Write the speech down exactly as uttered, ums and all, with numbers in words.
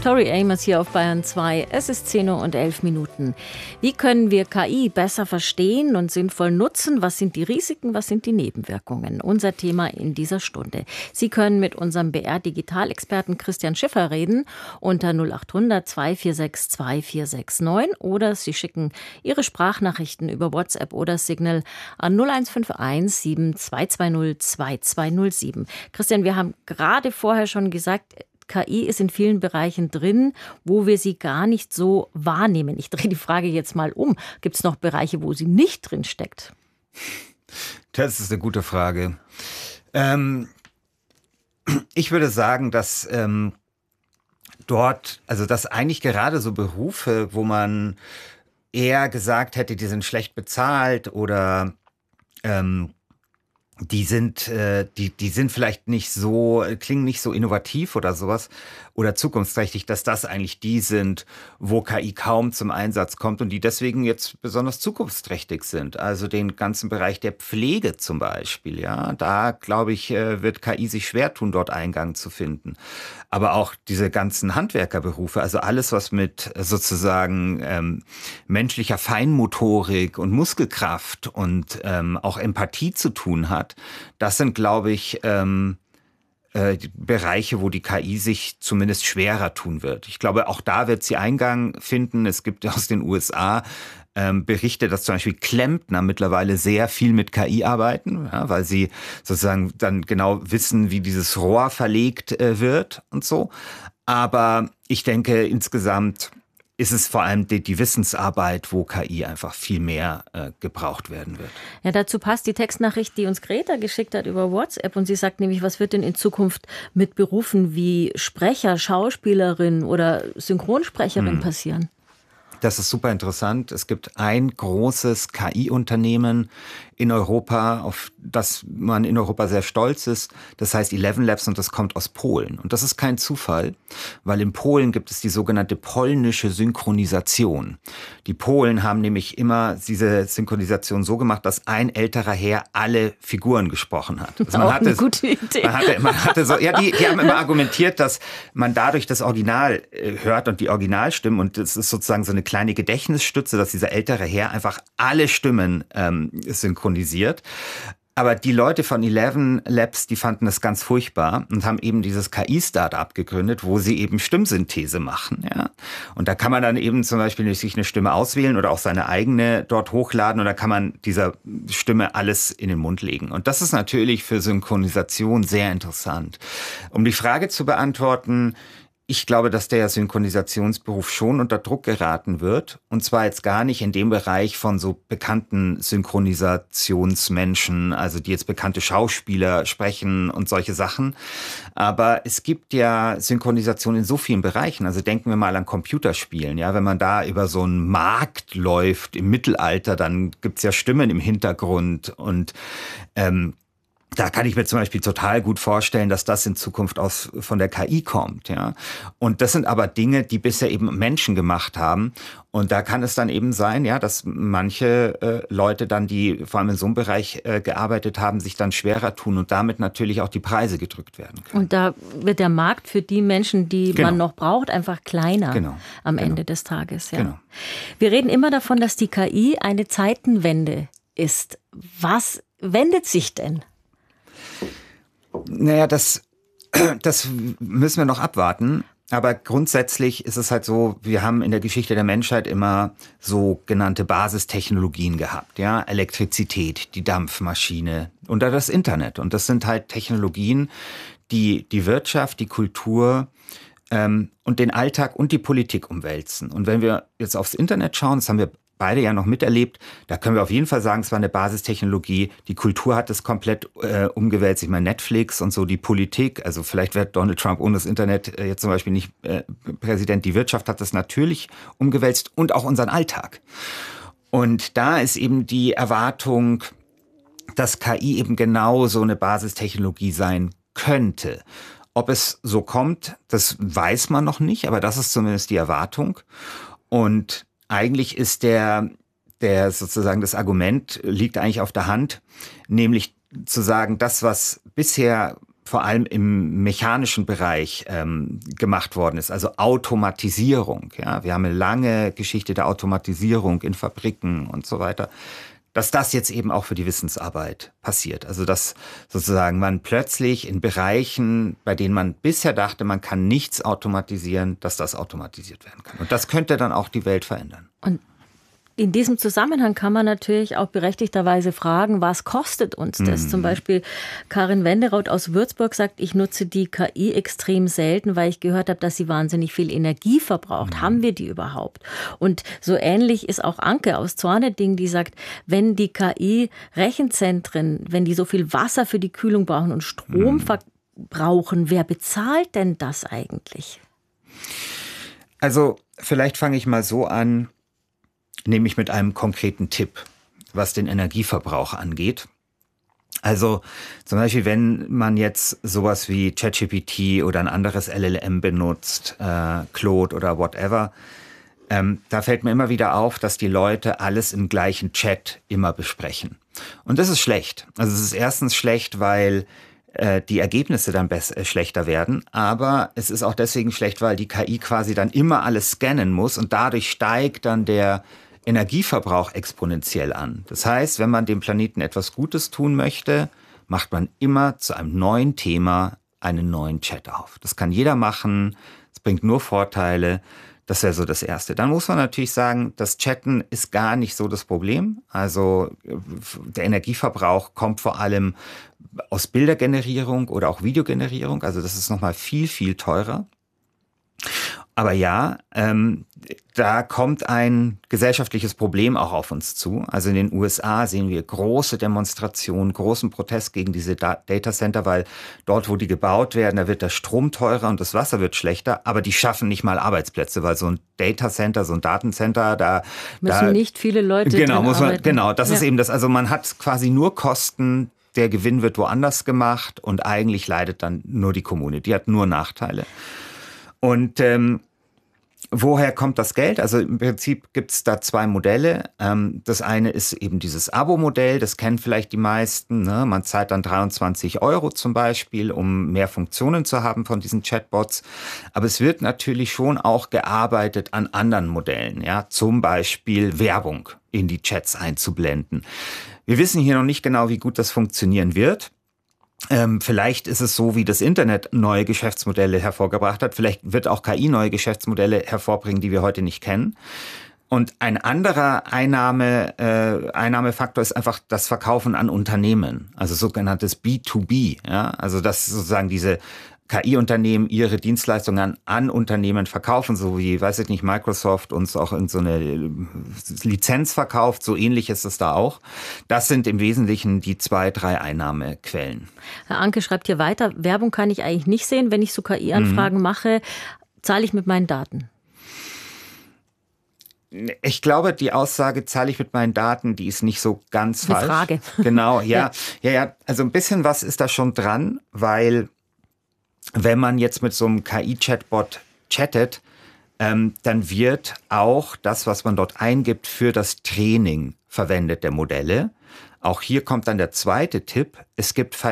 Tori Amos hier auf Bayern zwei. Es ist zehn Uhr und elf Minuten. Wie können wir K I besser verstehen und sinnvoll nutzen? Was sind die Risiken, was sind die Nebenwirkungen? Unser Thema in dieser Stunde. Sie können mit unserem B R-Digitalexperten Christian Schiffer reden unter null acht hundert zwei vier sechs zwei vier sechs neun oder Sie schicken Ihre Sprachnachrichten über WhatsApp oder Signal an null eins fünf eins sieben zwei zwei null zwei zwei null sieben. Christian, wir haben gerade vorher schon gesagt, K I ist in vielen Bereichen drin, wo wir sie gar nicht so wahrnehmen. Ich drehe die Frage jetzt mal um. Gibt es noch Bereiche, wo sie nicht drin steckt? Das ist eine gute Frage. Ähm, ich würde sagen, dass ähm, dort, also dass eigentlich gerade so Berufe, wo man eher gesagt hätte, die sind schlecht bezahlt oder ähm, Die sind, äh, die, die sind vielleicht nicht so, klingen nicht so innovativ oder sowas oder zukunftsträchtig, dass das eigentlich die sind, wo K I kaum zum Einsatz kommt und die deswegen jetzt besonders zukunftsträchtig sind. Also den ganzen Bereich der Pflege zum Beispiel, ja, da glaube ich, äh, wird K I sich schwer tun, dort Eingang zu finden. Aber auch diese ganzen Handwerkerberufe, also alles, was mit sozusagen ähm, menschlicher Feinmotorik und Muskelkraft und ähm, auch Empathie zu tun hat, das sind, glaube ich, ähm, äh, die Bereiche, wo die K I sich zumindest schwerer tun wird. Ich glaube, auch da wird sie Eingang finden. Es gibt aus den U S A ähm, Berichte, dass zum Beispiel Klempner mittlerweile sehr viel mit K I arbeiten, ja, weil sie sozusagen dann genau wissen, wie dieses Rohr verlegt äh, wird und so. Aber ich denke, insgesamt ist es vor allem die, die Wissensarbeit, wo K I einfach viel mehr äh, gebraucht werden wird. Ja, dazu passt die Textnachricht, die uns Greta geschickt hat über WhatsApp. Und sie sagt nämlich, was wird denn in Zukunft mit Berufen wie Sprecher, Schauspielerin oder Synchronsprecherin hm. passieren? Das ist super interessant. Es gibt ein großes K I-Unternehmen in Europa, auf das man in Europa sehr stolz ist. Das heißt Eleven Labs und das kommt aus Polen. Und das ist kein Zufall, weil in Polen gibt es die sogenannte polnische Synchronisation. Die Polen haben nämlich immer diese Synchronisation so gemacht, dass ein älterer Herr alle Figuren gesprochen hat. Also man Auch hatte, eine gute Idee. Man hatte, man hatte so, ja, die, die haben immer argumentiert, dass man dadurch das Original hört und die Originalstimmen und das ist sozusagen so eine kleine Gedächtnisstütze, dass dieser ältere Herr einfach alle Stimmen ähm, synchronisiert. Aber die Leute von Eleven Labs, die fanden das ganz furchtbar und haben eben dieses K I-Startup gegründet, wo sie eben Stimmsynthese machen. Ja? Und da kann man dann eben zum Beispiel sich eine Stimme auswählen oder auch seine eigene dort hochladen und da kann man dieser Stimme alles in den Mund legen. Und das ist natürlich für Synchronisation sehr interessant. Um die Frage zu beantworten, ich glaube, dass der Synchronisationsberuf schon unter Druck geraten wird. Und zwar jetzt gar nicht in dem Bereich von so bekannten Synchronisationsmenschen, also die jetzt bekannte Schauspieler sprechen und solche Sachen. Aber es gibt ja Synchronisation in so vielen Bereichen. Also denken wir mal an Computerspielen. Ja, wenn man da über so einen Markt läuft im Mittelalter, dann gibt's ja Stimmen im Hintergrund und ähm, da kann ich mir zum Beispiel total gut vorstellen, dass das in Zukunft aus von der K I kommt, ja. Und das sind aber Dinge, die bisher eben Menschen gemacht haben. Und da kann es dann eben sein, ja, dass manche äh, Leute dann, die vor allem in so einem Bereich äh, gearbeitet haben, sich dann schwerer tun und damit natürlich auch die Preise gedrückt werden können. Und da wird der Markt für die Menschen, die genau. man noch braucht, einfach kleiner genau. am genau. Ende des Tages. Ja. Genau. Wir reden immer davon, dass die K I eine Zeitenwende ist. Was wendet sich denn? Naja, das, das müssen wir noch abwarten. Aber grundsätzlich ist es halt so, wir haben in der Geschichte der Menschheit immer so genannte Basistechnologien gehabt. Ja, Elektrizität, die Dampfmaschine und dann das Internet. Und das sind halt Technologien, die die Wirtschaft, die Kultur ähm, und den Alltag und die Politik umwälzen. Und wenn wir jetzt aufs Internet schauen, das haben wir beide ja noch miterlebt. Da können wir auf jeden Fall sagen, es war eine Basistechnologie. Die Kultur hat es komplett äh, umgewälzt. Ich meine, Netflix und so, die Politik. Also vielleicht wird Donald Trump ohne das Internet äh, jetzt zum Beispiel nicht äh, Präsident. Die Wirtschaft hat das natürlich umgewälzt und auch unseren Alltag. Und da ist eben die Erwartung, dass K I eben genau so eine Basistechnologie sein könnte. Ob es so kommt, das weiß man noch nicht, aber das ist zumindest die Erwartung. Und eigentlich ist der, der sozusagen das Argument liegt eigentlich auf der Hand, nämlich zu sagen, das, was bisher vor allem im mechanischen Bereich ähm, gemacht worden ist, also Automatisierung. Ja, wir haben eine lange Geschichte der Automatisierung in Fabriken und so weiter, dass das jetzt eben auch für die Wissensarbeit passiert. Also dass sozusagen man plötzlich in Bereichen, bei denen man bisher dachte, man kann nichts automatisieren, dass das automatisiert werden kann. Und das könnte dann auch die Welt verändern. Und in diesem Zusammenhang kann man natürlich auch berechtigterweise fragen, was kostet uns das? Mhm. Zum Beispiel Karin Wenderath aus Würzburg sagt, ich nutze die K I extrem selten, weil ich gehört habe, dass sie wahnsinnig viel Energie verbraucht. Mhm. Haben wir die überhaupt? Und so ähnlich ist auch Anke aus Zorneding, die sagt, wenn die K I-Rechenzentren, wenn die so viel Wasser für die Kühlung brauchen und Strom mhm. verbrauchen, wer bezahlt denn das eigentlich? Also vielleicht fange ich mal so an, nämlich mit einem konkreten Tipp, was den Energieverbrauch angeht. Also zum Beispiel, wenn man jetzt sowas wie ChatGPT oder ein anderes L L M benutzt, äh, Claude oder whatever, ähm, da fällt mir immer wieder auf, dass die Leute alles im gleichen Chat immer besprechen. Und das ist schlecht. Also es ist erstens schlecht, weil äh, die Ergebnisse dann besser, äh, schlechter werden, aber es ist auch deswegen schlecht, weil die K I quasi dann immer alles scannen muss und dadurch steigt dann der Energieverbrauch exponentiell an. Das heißt, wenn man dem Planeten etwas Gutes tun möchte, macht man immer zu einem neuen Thema einen neuen Chat auf. Das kann jeder machen, es bringt nur Vorteile. Das wäre so das Erste. Dann muss man natürlich sagen, das Chatten ist gar nicht so das Problem. Also der Energieverbrauch kommt vor allem aus Bildergenerierung oder auch Videogenerierung. Also das ist nochmal viel, viel teurer. Aber ja, ähm, da kommt ein gesellschaftliches Problem auch auf uns zu. Also in den U S A sehen wir große Demonstrationen, großen Protest gegen diese da- Datacenter, weil dort, wo die gebaut werden, da wird der Strom teurer und das Wasser wird schlechter, aber die schaffen nicht mal Arbeitsplätze, weil so ein Datacenter, so ein Datencenter, da müssen da, nicht viele Leute genau, muss man, arbeiten. Genau, das ja. ist eben das. Also man hat quasi nur Kosten, der Gewinn wird woanders gemacht und eigentlich leidet dann nur die Kommune. Die hat nur Nachteile. Und ähm, woher kommt das Geld? Also im Prinzip gibt es da zwei Modelle. Ähm, das eine ist eben dieses Abo-Modell, das kennen vielleicht die meisten. Ne? Man zahlt dann dreiundzwanzig Euro zum Beispiel, um mehr Funktionen zu haben von diesen Chatbots. Aber es wird natürlich schon auch gearbeitet an anderen Modellen, ja, zum Beispiel Werbung in die Chats einzublenden. Wir wissen hier noch nicht genau, wie gut das funktionieren wird. Ähm, vielleicht ist es so, wie das Internet neue Geschäftsmodelle hervorgebracht hat. Vielleicht wird auch K I neue Geschäftsmodelle hervorbringen, die wir heute nicht kennen. Und ein anderer Einnahme, äh, Einnahmefaktor ist einfach das Verkaufen an Unternehmen, also sogenanntes B to B. Ja? Also dass sozusagen diese K I-Unternehmen ihre Dienstleistungen an, an Unternehmen verkaufen, so wie, weiß ich nicht, Microsoft uns auch in so eine Lizenz verkauft, so ähnlich ist es da auch. Das sind im Wesentlichen die zwei, drei Einnahmequellen. Herr Anke schreibt hier weiter, Werbung kann ich eigentlich nicht sehen, wenn ich so K I-Anfragen mhm. mache, zahle ich mit meinen Daten. Ich glaube, die Aussage, zahle ich mit meinen Daten, die ist nicht so ganz Eine falsch. Frage. Genau, ja, ja, ja. Also ein bisschen was ist da schon dran, weil wenn man jetzt mit so einem K I-Chatbot chattet, ähm, dann wird auch das, was man dort eingibt, für das Training verwendet der Modelle. Auch hier kommt dann der zweite Tipp. Es gibt